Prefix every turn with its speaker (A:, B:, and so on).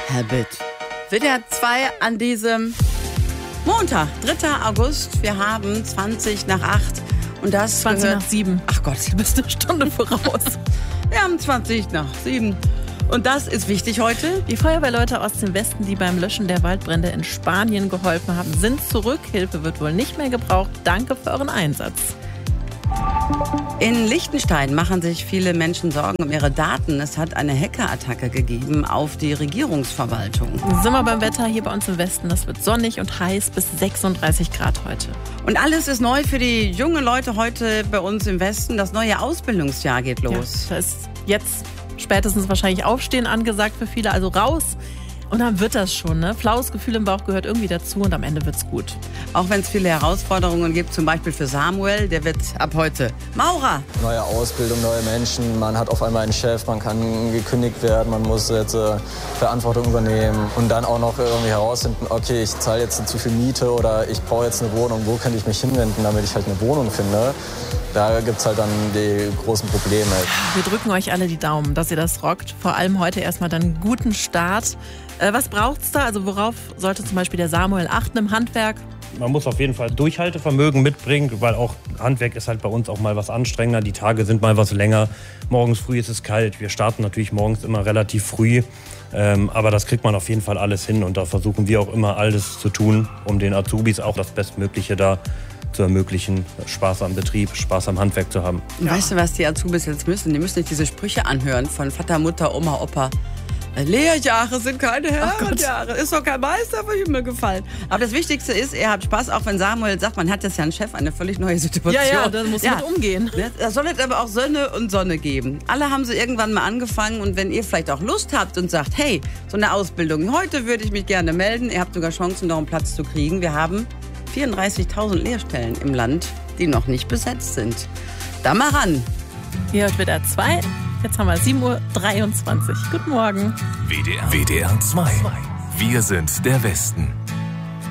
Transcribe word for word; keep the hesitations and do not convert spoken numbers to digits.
A: Habit. W D R zwei an diesem Montag, dritter August. Wir haben zwanzig nach acht. Und das
B: zwanzig
A: gehört...
B: nach sieben.
A: Ach Gott,
B: Du bist eine Stunde voraus.
A: wir haben zwanzig nach sieben. Und das ist wichtig heute.
B: Die Feuerwehrleute aus dem Westen, die beim Löschen der Waldbrände in Spanien geholfen haben, sind zurück. Hilfe wird wohl nicht mehr gebraucht. Danke für euren Einsatz.
A: In Liechtenstein machen sich viele Menschen Sorgen um ihre Daten. Es hat eine Hackerattacke gegeben auf die Regierungsverwaltung.
B: Sind wir beim Wetter hier bei uns im Westen. Das wird sonnig und heiß bis sechsunddreißig Grad heute.
A: Und alles ist neu für die jungen Leute heute bei uns im Westen. Das neue Ausbildungsjahr geht los.
B: Ja, da ist jetzt spätestens wahrscheinlich Aufstehen angesagt für viele. Also raus. Und dann wird das schon, ne? Flaues Gefühl im Bauch gehört irgendwie dazu und am Ende wird's gut.
A: Auch wenn es viele Herausforderungen gibt, zum Beispiel für Samuel, der wird ab heute Maurer.
C: Neue Ausbildung, neue Menschen, man hat auf einmal einen Chef, man kann gekündigt werden, man muss jetzt äh, Verantwortung übernehmen und dann auch noch irgendwie herausfinden, okay, ich zahle jetzt zu viel Miete oder ich brauche jetzt eine Wohnung, wo kann ich mich hinwenden, damit ich halt eine Wohnung finde. Da gibt's halt dann die großen Probleme.
B: Wir drücken euch alle die Daumen, dass ihr das rockt. Vor allem heute erstmal dann einen guten Start. Äh, was braucht's da? Also worauf sollte zum Beispiel der Samuel achten im Handwerk?
D: Man muss auf jeden Fall Durchhaltevermögen mitbringen, weil auch Handwerk ist halt bei uns auch mal was anstrengender. Die Tage sind mal was länger. Morgens früh ist es kalt. Wir starten natürlich morgens immer relativ früh. Ähm, aber das kriegt man auf jeden Fall alles hin. Und da versuchen wir auch immer alles zu tun, um den Azubis auch das Bestmögliche da zu ermöglichen, Spaß am Betrieb, Spaß am Handwerk zu haben.
A: Und weißt du, was die Azubis jetzt müssen? Die müssen nicht diese Sprüche anhören von Vater, Mutter, Oma, Opa. Lehrjahre sind keine Herrenjahre. Ist doch kein Meister vom Himmel gefallen. Aber das Wichtigste ist, ihr habt Spaß, auch wenn Samuel sagt, man hat jetzt ja einen Chef, eine völlig neue Situation.
B: Ja, ja, da muss man mit umgehen.
A: Da soll es aber auch Sonne und Sonne geben. Alle haben sie irgendwann mal angefangen und wenn ihr vielleicht auch Lust habt und sagt, hey, so eine Ausbildung, heute würde ich mich gerne melden, ihr habt sogar Chancen, noch einen Platz zu kriegen. Wir haben vierunddreißigtausend Lehrstellen im Land, die noch nicht besetzt sind. Da mal ran.
B: Hier hört W D R zwei. Jetzt haben wir sieben Uhr dreiundzwanzig. Guten Morgen.
E: W D R, W D R zwei. Wir sind der Westen.